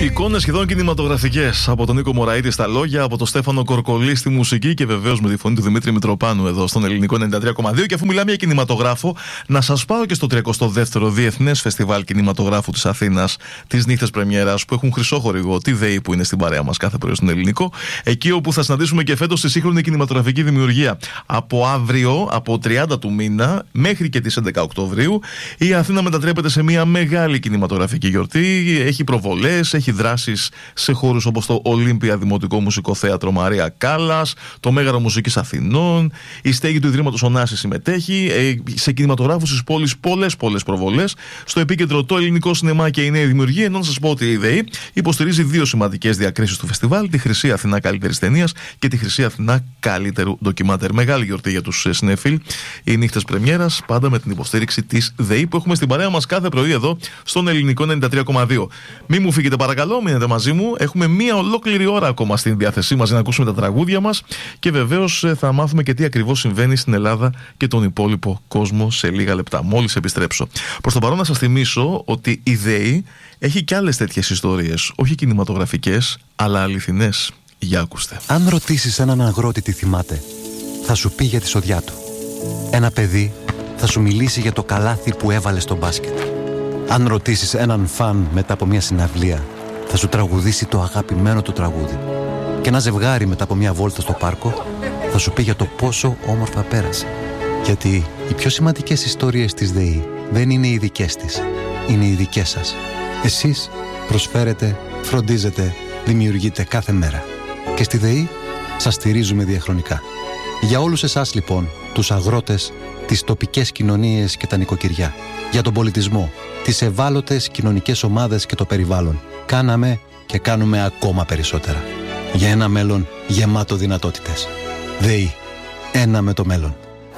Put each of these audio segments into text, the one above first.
Εικόνες σχεδόν κινηματογραφικές από τον Νίκο Μωραήτη στα λόγια, από τον Στέφανο Κορκολή στη μουσική και βεβαίως με τη φωνή του Δημήτρη Μητροπάνου εδώ στον Ελληνικό 93,2. Και αφού μιλάμε για κινηματογράφο, να σας πάω και στο 32ο Διεθνές Φεστιβάλ Κινηματογράφου της Αθήνας, τις νύχτες πρεμιέρας που έχουν χρυσό χορηγό, τη ΔΕΗ που είναι στην παρέα μας κάθε πρωί στον Ελληνικό. Εκεί όπου θα συναντήσουμε και φέτος τη σύγχρονη κινηματογραφική δημιουργία. Από αύριο, από 30 του μήνα μέχρι και τις 11 Οκτωβρίου, η Αθήνα μετατρέπεται σε μια μεγάλη κινηματογραφική γιορτή. Έχει προβολές, έχει δράσεις σε χώρους όπως το Ολύμπια Δημοτικό Μουσικό Θέατρο Μαρία Κάλλας, το Μέγαρο Μουσικής Αθηνών, η στέγη του Ιδρύματος Ωνάσης συμμετέχει, σε κινηματογράφους της πόλης πολλές προβολές. Στο επίκεντρο το ελληνικό σινεμά και η νέα δημιουργία, ενώ να σας πω ότι η ΔΕΗ υποστηρίζει δύο σημαντικές διακρίσεις του φεστιβάλ, τη Χρυσή Αθηνά Καλύτερης Ταινίας και τη Χρυσή Αθηνά Καλύτερου Ντοκιμάντερ. Μεγάλη γιορτή για τους συνεφίλ, οι νύχτες πρεμιέρας, πάντα με την υποστήριξη της ΔΕΗ που έχουμε στην παρέα μας κάθε πρωί εδώ στον Ελληνικό 93,2. Μην μου φύγετε παρακαλώ, μείνετε μαζί μου. Έχουμε μία ολόκληρη ώρα ακόμα στην διάθεσή μας για να ακούσουμε τα τραγούδια μας και βεβαίως θα μάθουμε και τι ακριβώς συμβαίνει στην Ελλάδα και τον υπόλοιπο κόσμο σε λίγα λεπτά, μόλις επιστρέψω. Προς το παρόν να σας θυμίσω ότι η ΔΕΗ έχει και άλλες τέτοιες ιστορίες, όχι κινηματογραφικές, αλλά αληθινές. Για ακούστε. Αν ρωτήσεις έναν αγρότη τι θυμάται, θα σου πει για τη σοδιά του. Ένα παιδί θα σου μιλήσει για το καλάθι που έβαλε στο μπάσκετ. Αν ρωτήσεις έναν φαν μετά από μια συναυλία, θα σου τραγουδήσει το αγαπημένο του τραγούδι. Και ένα ζευγάρι μετά από μια βόλτα στο πάρκο θα σου πει για το πόσο όμορφα πέρασε. Γιατί οι πιο σημαντικές ιστορίες της ΔΕΗ δεν είναι οι δικές της, είναι οι δικές σας. Εσείς προσφέρετε, φροντίζετε, δημιουργείτε κάθε μέρα. Και στη ΔΕΗ σας στηρίζουμε διαχρονικά. Για όλους εσάς λοιπόν, τους αγρότες, τις τοπικές κοινωνίες και τα νοικοκυριά, για τον πολιτισμό, τις ευάλωτες κοινωνικές ομάδες και το περιβάλλον, κάναμε και κάνουμε ακόμα περισσότερα. Για ένα μέλλον γεμάτο δυνατότητες. ΔΕΗ. Ένα με το μέλλον.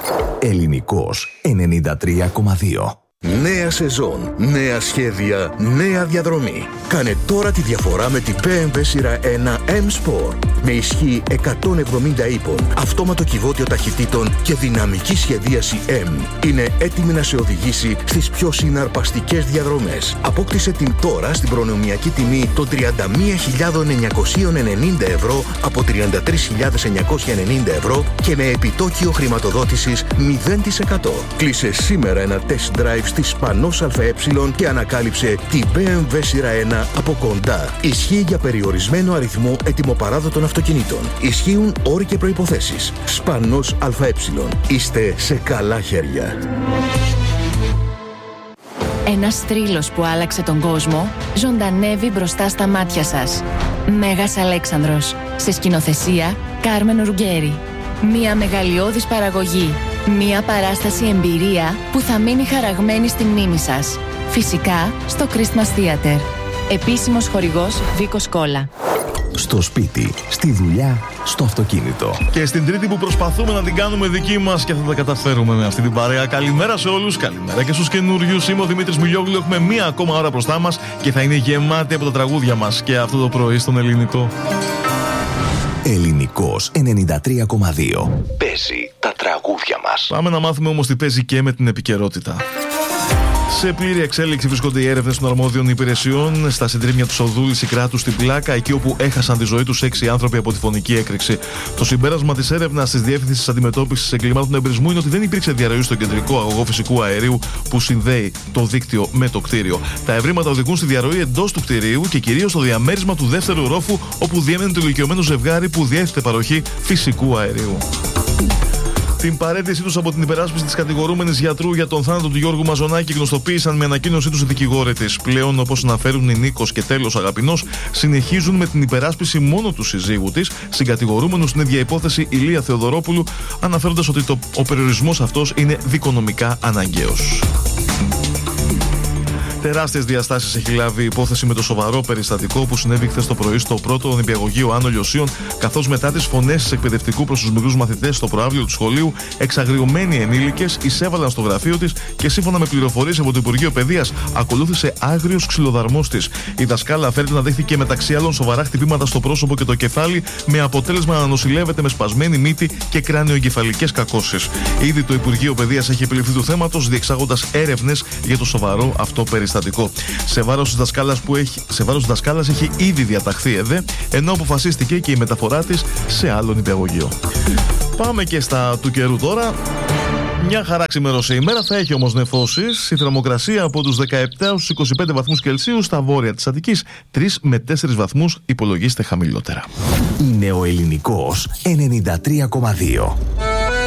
Ελληνικός 93,2. Νέα σεζόν, νέα σχέδια, νέα διαδρομή. Κάνε τώρα τη διαφορά με την BMW σειρά 1 M-Sport. Με ισχύ 170 ύπων, αυτόματο κυβότιο ταχυτήτων και δυναμική σχεδίαση M. Είναι έτοιμη να σε οδηγήσει στις πιο συναρπαστικές διαδρομές. Απόκτησε την τώρα στην προνομιακή τιμή των 31.990 ευρώ από 33.990 ευρώ και με επιτόκιο χρηματοδότησης 0%. Κλείσε σήμερα ένα test drive στη Σπανός ΑΕ και ανακάλυψε την BMW σειρά 1 από κοντά. Ισχύει για περιορισμένο αριθμό ετοιμοπαράδοτων αυτοκινήτων. Ισχύουν όροι και προϋποθέσεις. Σπανός ΑΕ. Είστε σε καλά χέρια. Ένας θρύλος που άλλαξε τον κόσμο ζωντανεύει μπροστά στα μάτια σας. Μέγας Αλέξανδρος. Σε σκηνοθεσία Κάρμεν Ρουγκέρι. Μια μεγαλειώδης παραγωγή. Μια παράσταση εμπειρία που θα μείνει χαραγμένη στη μνήμη σας. Φυσικά στο Christmas Theater. Επίσημος χορηγός Βίκος Κόλλα. Στο σπίτι, στη δουλειά, στο αυτοκίνητο. Και στην Τρίτη που προσπαθούμε να την κάνουμε δική μας και θα τα καταφέρουμε με αυτή την παρέα. Καλημέρα σε όλους, καλημέρα και στους καινούριους. Είμαι ο Δημήτρης Μιλιόγλου. Έχουμε μία ακόμα ώρα μπροστά μας και θα είναι γεμάτη από τα τραγούδια μας και αυτό το πρωί στον Ελληνικό. Ελληνικός 93,2. Παίζει τα τραγούδια μας. Πάμε να μάθουμε όμως τι παίζει και με την επικαιρότητα. Σε πλήρη εξέλιξη βρίσκονται οι έρευνες των αρμόδιων υπηρεσιών στα συντρίμμια του Σοδούλη Σικράτου στην Πλάκα, εκεί όπου έχασαν τη ζωή τους 6 άνθρωποι από τη φωνική έκρηξη. Το συμπέρασμα της έρευνας της Διεύθυνσης Αντιμετώπισης Εγκλημάτων Εμπρισμού είναι ότι δεν υπήρξε διαρροή στο κεντρικό αγωγό φυσικού αερίου που συνδέει το δίκτυο με το κτίριο. Τα ευρήματα οδηγούν στη διαρροή εντός του κτιρίου και κυρίως στο διαμέρισμα του δεύτερου ρόφου, όπου διέμενε το ηλικιωμένο ζευγάρι που διέθετε παροχή φυσικού αερίου. Την παρέτησή τους από την υπεράσπιση της κατηγορούμενης γιατρού για τον θάνατο του Γιώργου Μαζονάκη γνωστοποίησαν με ανακοίνωσή τους οι δικηγόροι της. Πλέον, όπως αναφέρουν η Νίκος και Τέλος Αγαπηνός, συνεχίζουν με την υπεράσπιση μόνο του συζύγου της, συγκατηγορούμενου στην ίδια υπόθεση Ηλία Θεοδωρόπουλου, αναφέροντας ότι ο περιορισμός αυτός είναι δικονομικά αναγκαίος. Τεράστιες διαστάσεις έχει λάβει η υπόθεση με το σοβαρό περιστατικό που συνέβη χθες το πρωί στο πρώτο νηπιαγωγείο Άνω Λιωσίων, καθώς μετά τις φωνές της εκπαιδευτικού προς τους μικρούς μαθητές στο προαύλιο του σχολείου, εξαγριωμένοι ενήλικες εισέβαλαν στο γραφείο της και σύμφωνα με πληροφορίες από το Υπουργείο Παιδείας, ακολούθησε άγριος ξυλοδαρμός της. Η δασκάλα φέρεται να δέχθηκε μεταξύ άλλων σοβαρά χτυπήματα στο πρόσωπο και το κεφάλι, με αποτέλεσμα να νοσηλεύεται με σπασμένη μύτη και κρανιοεγκεφαλικές κακώσεις. Ήδη το Υπουργείο Παιδείας έχει επιληφθεί του θέματος, διεξάγοντας έρευνες για το σοβαρό αυτό περιστατικό. περιστατικό. Σε βάρος της δασκάλας έχει ήδη διαταχθεί ΕΔΕ, ενώ αποφασίστηκε και η μεταφορά της σε άλλον υπηαγωγείο. Πάμε και στα του καιρού τώρα. Μια χαρά ξημερώσει η ημέρα, θα έχει όμως νεφώσεις. Η θερμοκρασία από τους 17 έως 25 βαθμούς Κελσίου στα βόρεια της Αττικής, 3 με 4 βαθμούς υπολογίστε χαμηλότερα. Είναι ο Ελληνικός 93,2.